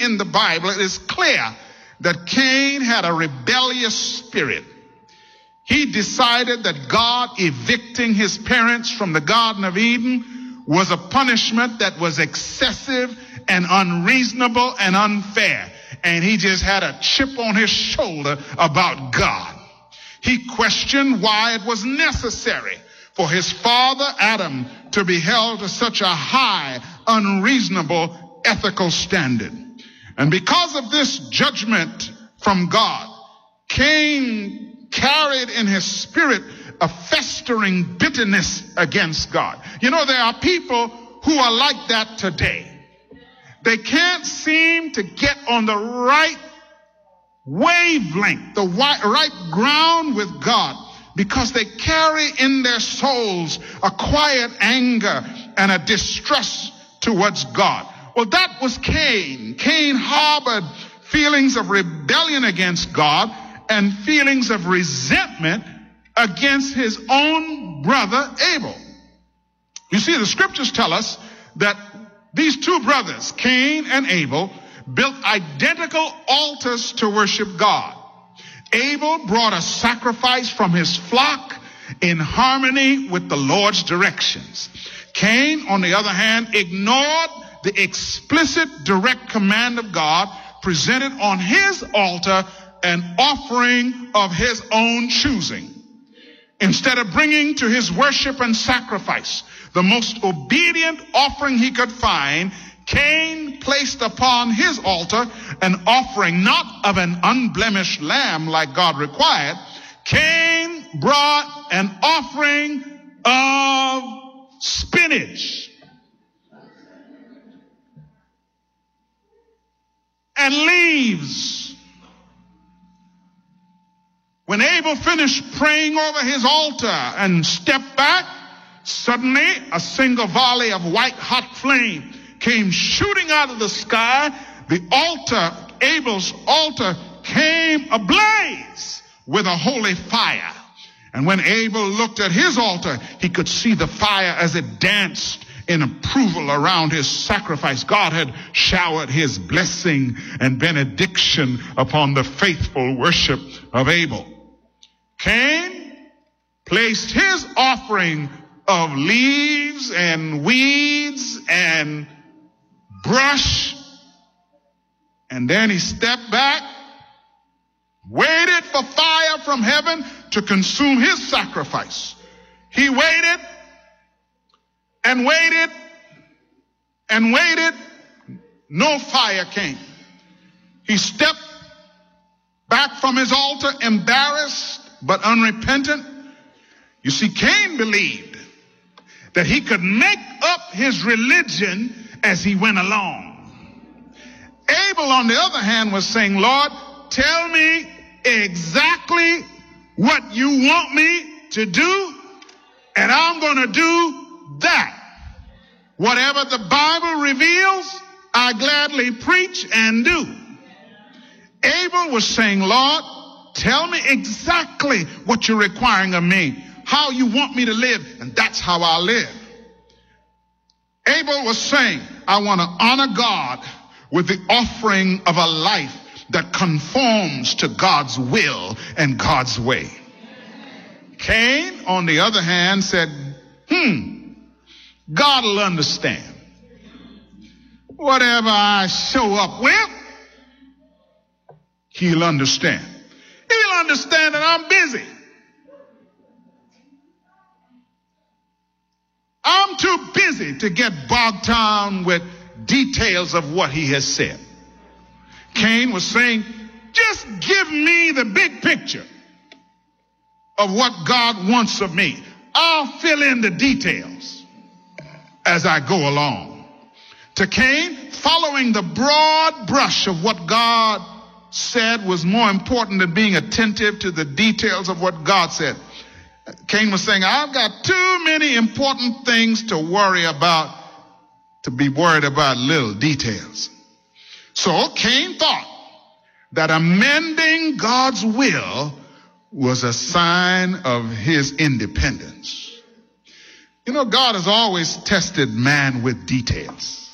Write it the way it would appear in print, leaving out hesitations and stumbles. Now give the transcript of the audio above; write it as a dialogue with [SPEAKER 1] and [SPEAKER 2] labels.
[SPEAKER 1] in the Bible, it is clear that Cain had a rebellious spirit. He decided that God evicting his parents from the Garden of Eden was a punishment that was excessive and unreasonable and unfair. And he just had a chip on his shoulder about God. He questioned why it was necessary for his father Adam to be held to such a high, unreasonable ethical standard. And because of this judgment from God, Cain carried in his spirit a festering bitterness against God. You know, there are people who are like that today. They can't seem to get on the right wavelength, the right ground with God, because they carry in their souls a quiet anger and a distrust towards God. Well, that was Cain. Cain harbored feelings of rebellion against God and feelings of resentment against his own brother Abel. You see, the scriptures tell us that these two brothers, Cain and Abel, built identical altars to worship God. Abel brought a sacrifice from his flock in harmony with the Lord's directions. Cain, on the other hand, ignored the explicit direct command of God, presented on his altar an offering of his own choosing. Instead of bringing to his worship and sacrifice the most obedient offering he could find, Cain placed upon his altar an offering not of an unblemished lamb like God required. Cain brought an offering of spinach and leaves. When Abel finished praying over his altar and stepped back, suddenly a single volley of white-hot flame came shooting out of the sky. The altar, Abel's altar, came ablaze with a holy fire. And when Abel looked at his altar, he could see the fire as it danced in approval around his sacrifice. God had showered his blessing and benediction upon the faithful worship of Abel. Cain placed his offering of leaves and weeds and brush, and then he stepped back, waited for fire from heaven to consume his sacrifice. He waited and waited and waited. No fire came. He stepped back from his altar, embarrassed but unrepentant. You see, Cain believed that he could make up his religion as he went along. Abel, on the other hand, was saying, Lord, tell me exactly what you want me to do, and I'm going to do that. Whatever the Bible reveals, I gladly preach and do. Abel was saying, Lord, tell me exactly what you're requiring of me, how you want me to live, and that's how I'll live. Abel was saying, I want to honor God with the offering of a life that conforms to God's will and God's way. Cain, on the other hand, said, God will understand. Whatever I show up with, he'll understand. He'll understand that I'm busy. I'm too busy to get bogged down with details of what he has said. Cain was saying, just give me the big picture of what God wants of me. I'll fill in the details as I go along. To Cain, following the broad brush of what God said was more important than being attentive to the details of what God said. Cain was saying, I've got too many important things to worry about, to be worried about little details. So Cain thought that amending God's will was a sign of his independence. You know, God has always tested man with details.